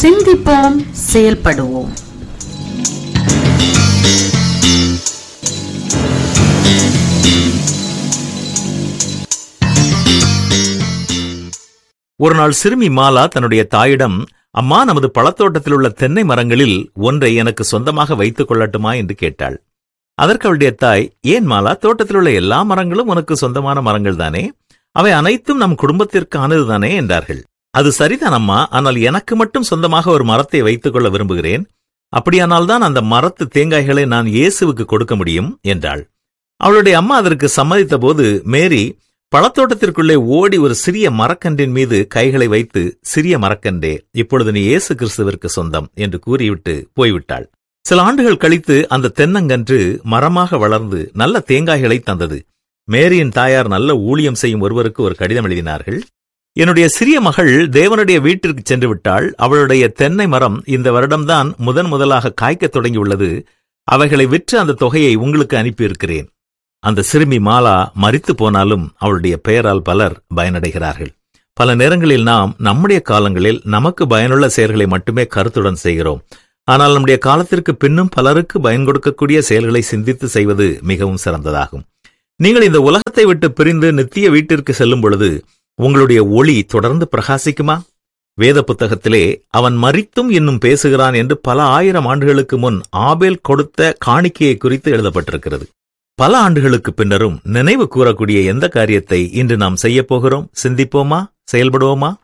சிந்திப்போம், செயல்படுவோம். ஒரு நாள் சிறுமி மாலா தன்னுடைய தாயிடம், அம்மா, நமது பழத்தோட்டத்தில் உள்ள தென்னை மரங்களில் ஒன்றை எனக்கு சொந்தமாக வைத்துக் கொள்ளட்டுமா என்று கேட்டாள். அதற்கு அவளுடைய தாய், ஏன் மாலா, தோட்டத்தில் உள்ள எல்லா மரங்களும் உனக்கு சொந்தமான மரங்கள் தானே, அவை அனைத்தும் நம் குடும்பத்திற்கானதுதானே என்றார்கள். அது சரிதான் அம்மா, ஆனால் எனக்கு மட்டும் சொந்தமாக ஒரு மரத்தை வைத்துக் கொள்ள விரும்புகிறேன். அப்படியானால்தான் அந்த மரத்து தேங்காய்களை நான் இயேசுவுக்கு கொடுக்க முடியும் என்றாள். அவளுடைய அம்மா அதற்கு சம்மதித்த போது மேரி பழத்தோட்டத்திற்குள்ளே ஓடி ஒரு சிறிய மரக்கன்றின் மீது கைகளை வைத்து, சிறிய மரக்கன்றே, இப்பொழுது நீ இயேசு கிறிஸ்துவிற்கு சொந்தம் என்று கூறிவிட்டு போய்விட்டாள். சில ஆண்டுகள் கழித்து அந்த தென்னங்கன்று மரமாக வளர்ந்து நல்ல தேங்காய்களை தந்தது. மேரியின் தாயார் நல்ல ஊழியம் செய்யும் ஒருவருக்கு ஒரு கடிதம் எழுதினார்கள். என்னுடைய சிறிய மகள் தேவனுடைய வீட்டிற்கு சென்று விட்டாள். அவளுடைய தென்னை மரம் இந்த வருடம்தான் முதலாக காய்க்கத் தொடங்கியுள்ளது. அவைகளை விற்று அந்த தொகையை உங்களுக்கு அனுப்பியிருக்கிறேன். அந்த சிறுமி மாலா மரித்து போனாலும் அவளுடைய பெயரால் பலர் பயனடைகிறார்கள். பல நேரங்களில் நாம் நம்முடைய காலங்களில் நமக்கு பயனுள்ள செயல்களை மட்டுமே கருத்துடன் செய்கிறோம். ஆனால் நம்முடைய காலத்திற்கு பின்னும் பலருக்கு பயன் கொடுக்கக்கூடிய செயல்களை சிந்தித்து செய்வது மிகவும் சிறந்ததாகும். நீங்கள் இந்த உலகத்தை விட்டு பிரிந்து நித்திய வீட்டிற்கு செல்லும் பொழுது உங்களுடைய ஒளி தொடர்ந்து பிரகாசிக்குமா? வேத புத்தகத்திலே அவன் மரித்தும் இன்னும் பேசுகிறான் என்று பல ஆயிரம் ஆண்டுகளுக்கு முன் ஆபேல் கொடுத்த காணிக்கையை குறித்து எழுதப்பட்டிருக்கிறது. பல ஆண்டுகளுக்கு பின்னரும் நினைவு கூறக்கூடிய எந்த காரியத்தை இன்று நாம் செய்யப் போகிறோம்? சிந்திப்போமா? செயல்படுவோமா?